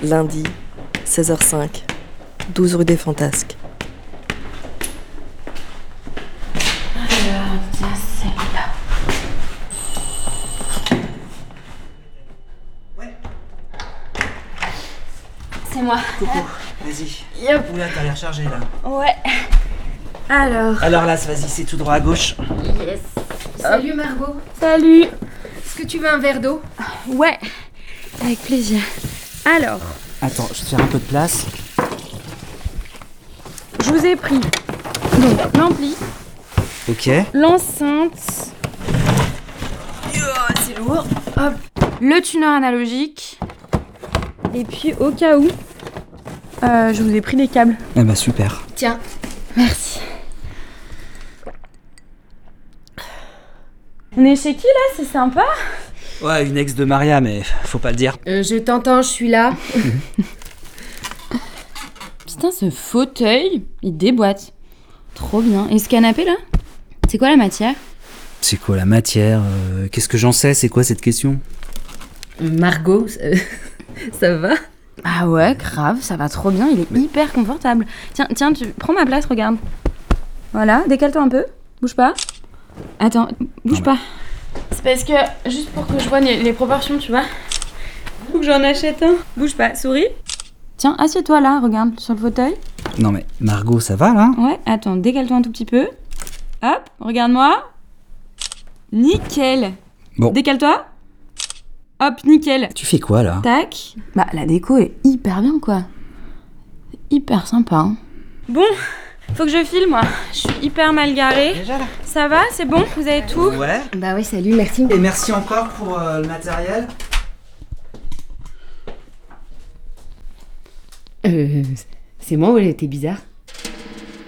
Lundi, 16h05, 12 rue des Fantasques. Alors, tiens, c'est là. Ouais. C'est moi. Coucou, vas-y. Yep. Oula, t'as l'air chargé là. Ouais. Alors là, vas-y, c'est tout droit à gauche. Yes. Salut Margot. Salut. Est-ce que tu veux un verre d'eau? Ouais, avec plaisir. Alors, Attends, je vais te faire un peu de place. je vous ai pris donc l'ampli, Ok. l'enceinte, c'est lourd, hop, le tuner analogique, et puis au cas où, je vous ai pris les câbles. Eh bah super. Tiens. Merci. On est chez qui là? C'est sympa. Ouais, une ex de Maria, mais faut pas le dire. Je t'entends, je suis là. Putain, ce fauteuil, il déboîte. Trop bien. Et ce canapé là? C'est quoi la matière? C'est quoi la matière? Qu'est-ce que j'en sais? C'est quoi cette question? Margot, ça va? Ah ouais, grave, ça va trop bien, il est hyper confortable. Tiens, tu prends ma place, regarde. Voilà, décale-toi un peu, bouge pas. Attends, bouge pas. C'est parce que, juste pour que je vois les proportions, tu vois. Faut que j'en achète un. Bouge pas, souris. Tiens, assieds-toi là, regarde, sur le fauteuil. Non mais Margot, ça va là? Ouais, attends, décale-toi un tout petit peu. Hop, regarde-moi. Nickel. Bon. Décale-toi. Hop, nickel. Tu fais quoi là? Tac. Bah, la déco est hyper bien, quoi. Hyper sympa, hein. Bon, faut que je file, moi. Je suis hyper mal garée. Déjà là? Ça va? C'est bon? Vous avez tout? Ouais. Bah oui, salut, merci. Et merci encore pour le matériel. C'est moi ou elle était bizarre?